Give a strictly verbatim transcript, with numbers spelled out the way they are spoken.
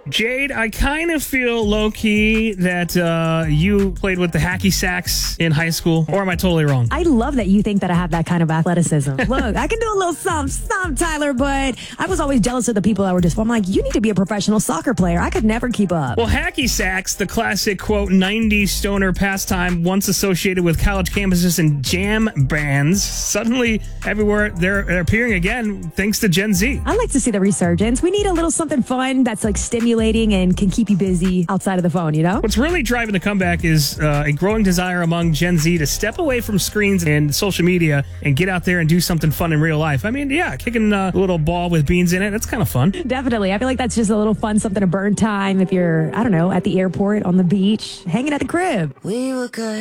Jade, I kind of feel low-key that uh, you played with the hacky sacks in high school, or am I totally wrong? I love that you think that I have that kind of athleticism. Look, I can do a little something, something, Tyler, but I was always jealous of the people that were just, I'm like, you need to be a professional soccer player. I could never keep up. Well, hacky sacks, the classic, quote, nineties stoner pastime once associated with college campuses and jam bands, suddenly everywhere they're, they're appearing again thanks to Gen Z. I like to see the resurgence. We need a little something fun that's like stimulating and can keep you busy outside of the phone, you know? What's really driving the comeback is uh, a growing desire among Gen Z to step away from screens and social media and get out there and do something fun in real life. I mean, yeah, kicking a little ball with beans in it, that's kind of fun. Definitely. I feel like that's just a little fun, something to burn time if you're, I don't know, at the airport, on the beach, hanging at the crib. We were good.